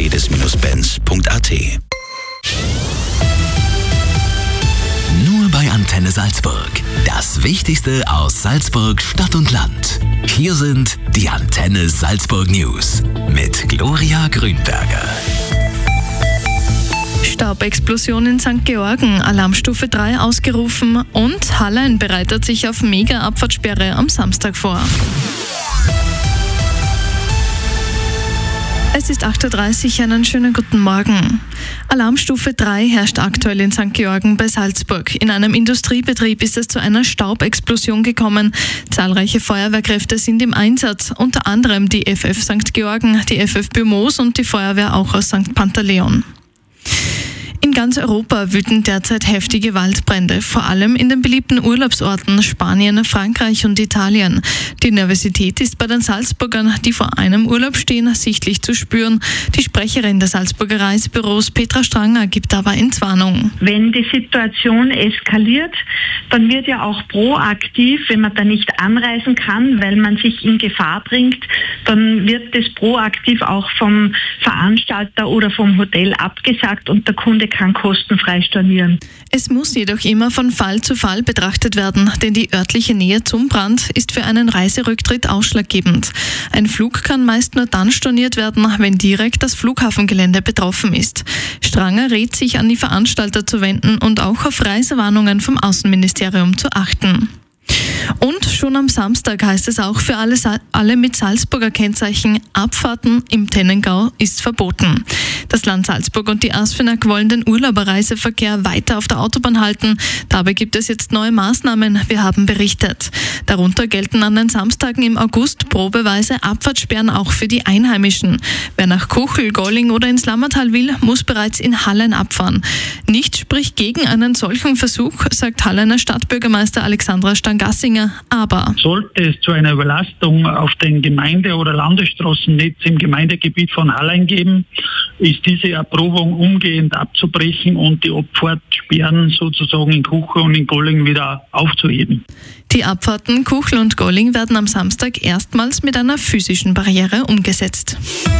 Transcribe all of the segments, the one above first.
Mercedes-Benz.at. Nur bei Antenne Salzburg. Das Wichtigste aus Salzburg, Stadt und Land. Hier sind die Antenne Salzburg News mit Gloria Grünberger. Staubexplosion in St. Georgen, Alarmstufe 3 ausgerufen und Hallein bereitet sich auf Mega-Abfahrtssperre am Samstag vor. Es ist 8.30 Uhr, einen schönen guten Morgen. Alarmstufe 3 herrscht aktuell in St. Georgen bei Salzburg. In einem Industriebetrieb ist es zu einer Staubexplosion gekommen. Zahlreiche Feuerwehrkräfte sind im Einsatz, unter anderem die FF St. Georgen, die FF Moos und die Feuerwehr auch aus St. Pantaleon. In ganz Europa wüten derzeit heftige Waldbrände, vor allem in den beliebten Urlaubsorten Spanien, Frankreich und Italien. Die Nervosität ist bei den Salzburgern, die vor einem Urlaub stehen, sichtlich zu spüren. Die Sprecherin des Salzburger Reisebüros, Petra Stranger, gibt aber Entwarnung. Wenn die Situation eskaliert, dann wird ja auch proaktiv, wenn man da nicht anreisen kann, weil man sich in Gefahr bringt, dann wird das proaktiv auch vom Veranstalter oder vom Hotel abgesagt und der Kunde kann kostenfrei stornieren. Es muss jedoch immer von Fall zu Fall betrachtet werden, denn die örtliche Nähe zum Brand ist für einen Reiserücktritt ausschlaggebend. Ein Flug kann meist nur dann storniert werden, wenn direkt das Flughafengelände betroffen ist. Stranger rät, sich an die Veranstalter zu wenden und auch auf Reisewarnungen vom Außenministerium zu achten. Und schon am Samstag heißt es auch für alle mit Salzburger Kennzeichen, Abfahrten im Tennengau ist verboten. Das Land Salzburg und die ASFINAG wollen den Urlauberreiseverkehr weiter auf der Autobahn halten. Dabei gibt es jetzt neue Maßnahmen, wir haben berichtet. Darunter gelten an den Samstagen im August probeweise Abfahrtssperren auch für die Einheimischen. Wer nach Kuchel, Golling oder ins Lammertal will, muss bereits in Hallein abfahren. Nichts spricht gegen einen solchen Versuch, sagt Halleiner Stadtbürgermeister Alexandra Stangassinger, aber sollte es zu einer Überlastung auf den Gemeinde- oder Landesstraßennetz im Gemeindegebiet von Hallein geben, ist diese Erprobung umgehend abzubrechen und die Abfahrtssperren sozusagen in Kuchel und in Golling wieder aufzuheben. Die Abfahrten Kuchel und Golling werden am Samstag erstmals mit einer physischen Barriere umgesetzt.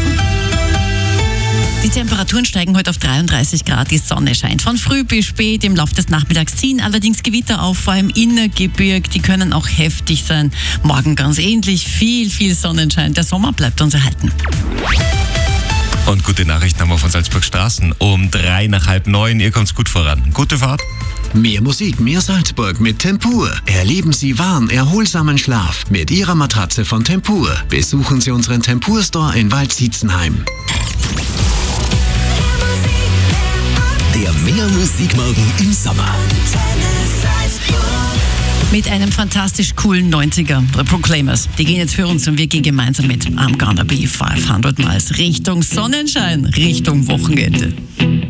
Die Temperaturen steigen heute auf 33 Grad, die Sonne scheint von früh bis spät. Im Laufe des Nachmittags ziehen allerdings Gewitter auf, vor allem im Innergebirge. Die können auch heftig sein. Morgen ganz ähnlich, viel Sonnenschein. Der Sommer bleibt uns erhalten. Und gute Nachrichten haben wir von Salzburg Straßen. Um 3 nach halb 9. Ihr kommt's gut voran. Gute Fahrt. Mehr Musik, mehr Salzburg mit Tempur. Erleben Sie warm, erholsamen Schlaf mit Ihrer Matratze von Tempur. Besuchen Sie unseren Tempur-Store in Waldsietzenheim. Der Mehr Musikmorgen im Sommer. Mit einem fantastisch coolen 90er, The Proclaimers. Die gehen jetzt für uns und wir gehen gemeinsam mit I'm Gonna Be 500 Miles Richtung Sonnenschein, Richtung Wochenende.